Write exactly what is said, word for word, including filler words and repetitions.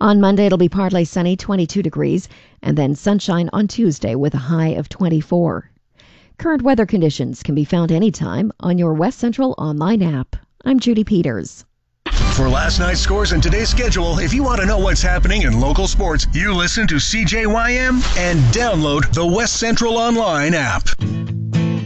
On Monday, it'll be partly sunny, twenty-two degrees, and then sunshine on Tuesday with a high of twenty-four. Current weather conditions can be found anytime on your West Central online app. I'm Judy Peters. For last night's scores and today's schedule, if you want to know what's happening in local sports, you listen to C J Y M and download the West Central Online app.